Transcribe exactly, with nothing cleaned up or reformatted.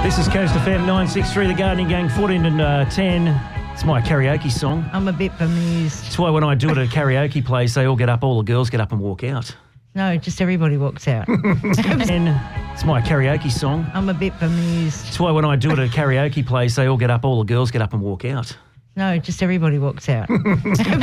This is Coast F M nine six three, the Gardening Gang, fourteen and uh, ten. It's my karaoke song. I'm a bit bemused. That's why when I do it at a karaoke place, they all get up, all the girls get up and walk out. No, just everybody walks out. And it's my karaoke song. I'm a bit bemused. That's why when I do it at a karaoke place, they all get up, all the girls get up and walk out. No, just everybody walks out.